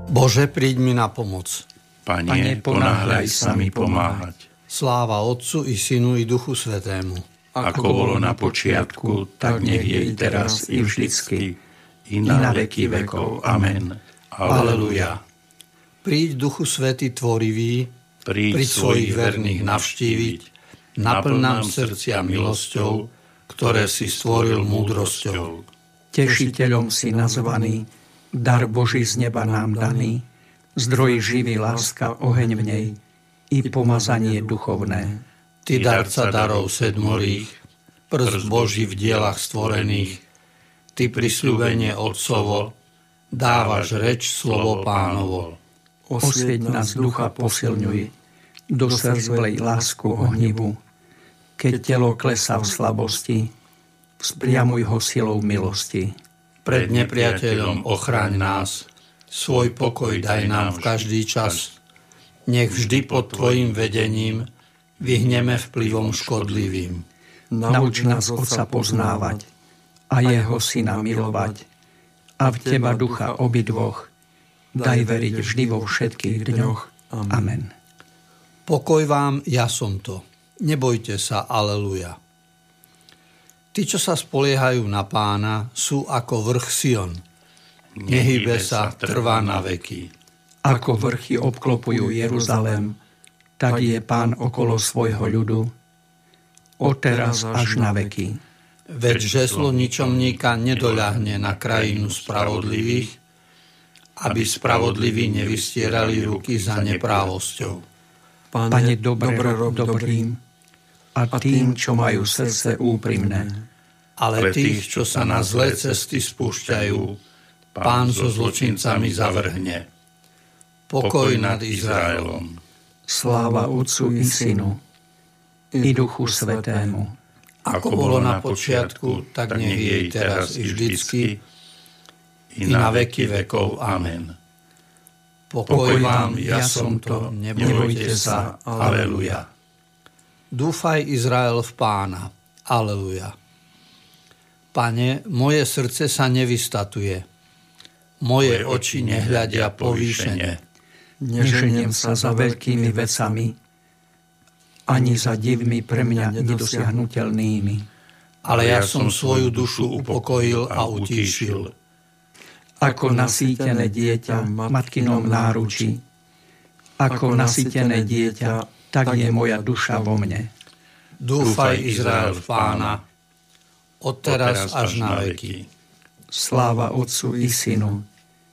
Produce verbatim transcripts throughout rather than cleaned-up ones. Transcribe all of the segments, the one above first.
Bože, príď mi na pomoc. Pane, ponáhľaj sa mi pomáhať. Sláva Otcu i Synu i Duchu Svätému. Ako bolo na počiatku, tak nech je i teraz i vždycky, i na veky vekov. Amen. Aleluja. Príď, Duchu Svätý tvorivý, Príď svojich verných navštíviť, naplň nám srdcia milosťou, ktoré si stvoril múdrosťou. Tešiteľom si nazvaný, dar Boží z neba nám daný, zdroj živý, láska, oheň v nej i pomazanie duchovné. Ty darca darov sedmorých, prst Boží v dielach stvorených, Ty prisľúbenie Otcovo, dávaš reč slovo Pánovo. Osvieť nás ducha posilňuj, do srdc vlej lásku ohnivu. Keď telo klesá v slabosti, vzpriamuj ho silou milosti. Pred nepriateľom ochráň nás, svoj pokoj daj nám v každý čas. Nech vždy pod Tvojim vedením vyhneme vplyvom škodlivým. Nauč nás Otca poznávať a jeho Syna milovať. A v Teba ducha obidvoch daj veriť vždy vo všetkých dňoch. Amen. Pokoj vám, ja som to. Nebojte sa, aleluja. Tí, čo sa spoliehajú na Pána, sú ako vrch Sion. Nehybe sa, trvá na veky. Ako vrchy obklopujú Jeruzalém, tak je Pán okolo svojho ľudu, odteraz až na veky. Veď žeslo ničomníka nedoľahne na krajinu spravodlivých, aby spravodliví nevystierali ruky za neprávosťou. Pane, dobre rob dobrým a tým, čo majú srdce úprimné. Ale tých, čo sa na zlé cesty spúšťajú, Pán so zločincami zavrhne. Pokoj nad Izraelom. Sláva Otcu i Synu i Duchu Svätému. Ako bolo na počiatku, tak nech je i teraz i vždycky, i na veky vekov. Amen. Pokoj vám, ja som to, nebojte sa. Aleluja. Dúfaj, Izrael, v Pána. Aleluja. Pane, moje srdce sa nevystatuje. Moje oči nehľadia povýšene. Neženiem sa za veľkými vecami, ani za divmi pre mňa nedosiahnutelnými. Ale ja som svoju dušu upokojil a utíšil. Ako nasýtené dieťa v matkinom náruči, ako nasýtené dieťa, tak je moja duša vo mne. Dúfaj, Izrael, v Pána, odteraz až na veky. Sláva Otcu i Synu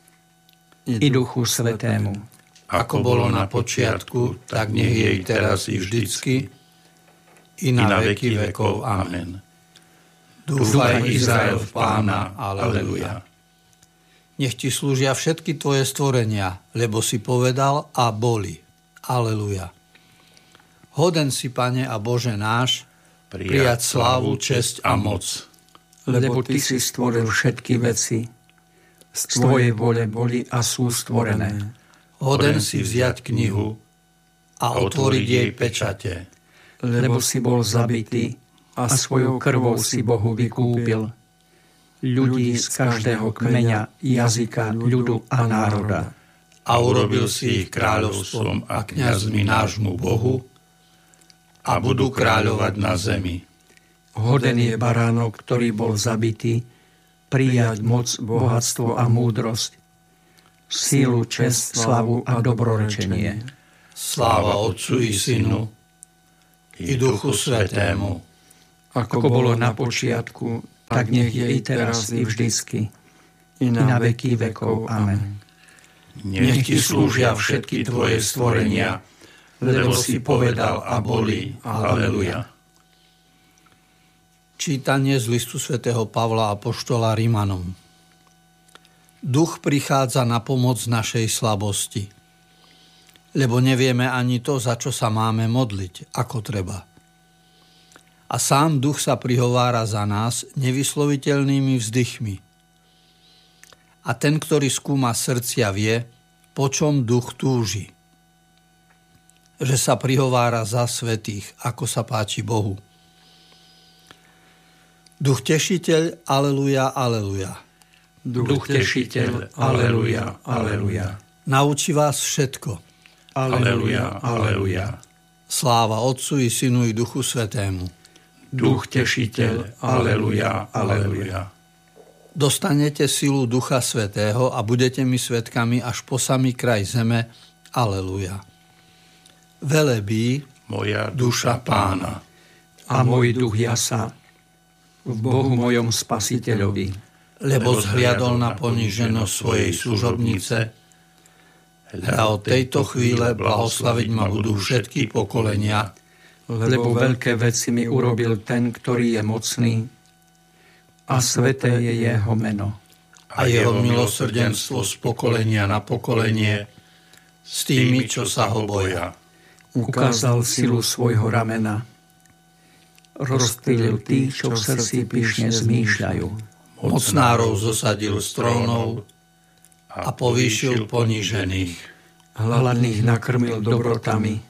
i Duchu Svätému. Ako bolo na počiatku, tak nech je i teraz i vždycky, i na veky vekov. Amen. Dúfaj, Izrael, v Pána. Aleluja. Nech ti slúžia všetky tvoje stvorenia, lebo si povedal a boli. Aleluja. Hoden si, Pane a Bože náš, prijať slávu, česť a moc. Lebo Ty si stvoril všetky veci, z Tvojej vôle boli a sú stvorené. Hoden si vziať knihu a otvoriť jej pečate. Lebo si bol zabitý a svojou krvou si Bohu vykúpil ľudí z každého kmeňa, jazyka, ľudu a národa. A urobil si ich kráľovstvom a kňazmi nášmu Bohu a budú kráľovať na zemi. Hoden je baránok, ktorý bol zabitý, prijať moc, bohatstvo a múdrosť, sílu, česť, slavu a dobrorečenie. Sláva Otcu i Synu i Duchu Svätému. Ako bolo na počiatku, tak nech je i teraz i vždycky, i na veky vekov. Amen. Nech ti slúžia všetky tvoje stvorenia, lebo si povedal a boli. Aleluja. Čítanie z listu svätého Pavla apoštola Rimanom. Duch prichádza na pomoc našej slabosti, lebo nevieme ani to, za čo sa máme modliť, ako treba. A sám duch sa prihovára za nás nevysloviteľnými vzdychmi. A ten, ktorý skúma srdcia, vie, po čom duch túži. Že sa prihovára za svätých, ako sa páči Bohu. Duch tešiteľ, aleluja, aleluja. Duch tešiteľ, aleluja, aleluja. Nauči vás všetko. Aleluja, aleluja. Sláva Otcu i Synu i Duchu Svätému. Duch tešiteľ, aleluja, aleluja. Dostanete silu Ducha Svätého a budete mi svedkami až po samý kraj zeme. Aleluja. Velebí moja duša Pána. A môj duch jasá v Bohu mojom Spasiteľovi, lebo zhliadol na poníženosť svojej služobnice. A od tejto chvíle blahoslaviť ma budú všetky pokolenia, lebo veľké veci mi urobil ten, ktorý je mocný, a sväté je jeho meno. A jeho milosrdenstvo z pokolenia na pokolenie s tými, čo sa ho boja. Ukázal silu svojho ramena. Rozptýlil tých, čo v srdci pyšne zmýšľajú. Mocnárov zosadil z trónov a povýšil ponížených. Hladných nakrmil dobrotami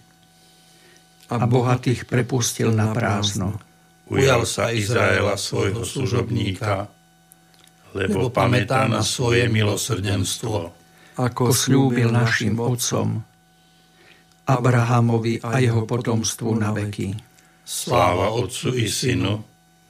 a bohatých prepustil na prázdno. Ujal sa Izraela svojho služobníka, lebo pamätá na svoje milosrdenstvo. Ako sľúbil našim otcom, Abrahamovi a jeho potomstvu na veky. Sláva Otcu i Synu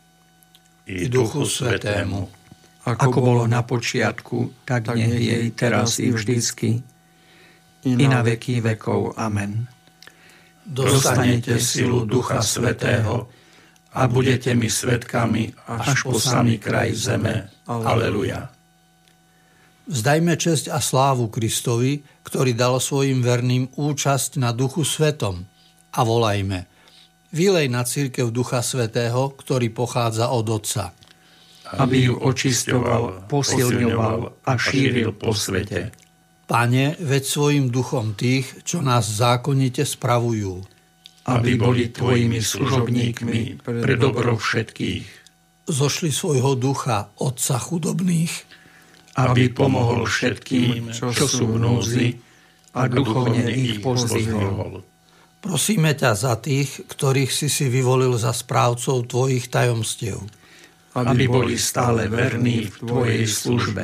i Duchu Svätému. Ako bolo na počiatku, tak nech je i teraz i vždycky, i na veky vekov. Amen. Dostanete silu Ducha Svätého a budete mi svedkami až po samý kraj zeme. Aleluja. Vzdajme česť a slávu Kristovi, ktorý dal svojim verným účasť na Duchu Svetom. A volajme: Vylej na cirkev Ducha Svätého, ktorý pochádza od Otca. Aby ju očisťoval, posilňoval a šíril po svete. Pane, veď svojim duchom tých, čo nás zákonite spravujú. Aby boli tvojimi služobníkmi pre dobro všetkých. Zošli svojho ducha Otca chudobných. Aby pomohol všetkým, čo sú v núdzi, a duchovne ich pozdvihol. Prosíme ťa za tých, ktorých si si vyvolil za správcov tvojich tajomstiev. Aby boli stále verní v tvojej službe.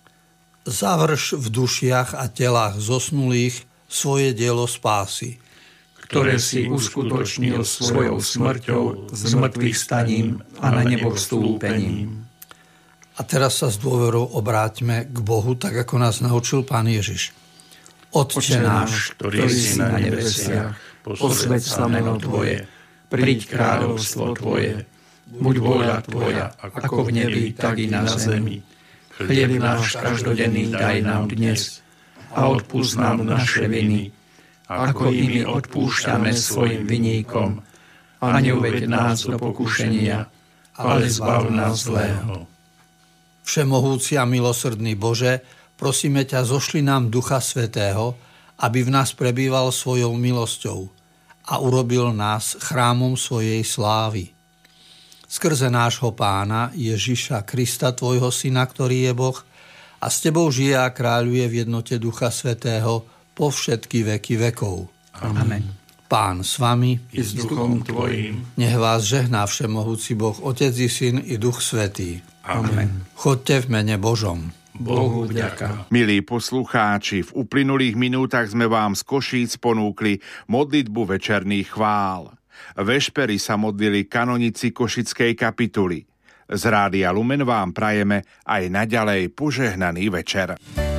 Završ v dušiach a telách zosnulých svoje dielo spásy, ktoré si uskutočnil svojou smrťou, zmrtvých staním a na nebo vstúpením. A teraz sa s dôverou obráťme k Bohu, tak ako nás naučil Pán Ježiš. Otče náš, ktorý si na nebesiach, posväť sa meno Tvoje, príď kráľovstvo Tvoje, buď vôľa Tvoja, ako v nebi, tak i na zemi. Chlieb náš každodenný daj nám dnes a odpusť nám naše viny, ako i my odpúšťame svojim viníkom. A neuveď nás do pokušenia, ale zbav nás zlého. Všemohúci a milosrdný Bože, prosíme ťa, zošli nám Ducha Svätého, aby v nás prebýval svojou milosťou a urobil nás chrámom svojej slávy. Skrze nášho Pána Ježiša Krista, tvojho Syna, ktorý je Boh, a s tebou žije a kráľuje v jednote Ducha Svätého po všetky veky vekov. Amen. Pán s vami i s duchom tvojím. Nech vás žehná všemohúci Boh, Otec i Syn i Duch Svätý. Amen. Choďte v mene Božom. Bohu vďaka. Milí poslucháči, v uplynulých minútach sme vám z Košíc ponúkli modlitbu večerných chvál. Vešpery sa modlili kanonici Košickej kapituly. Z Rádia Lumen vám prajeme aj naďalej požehnaný večer.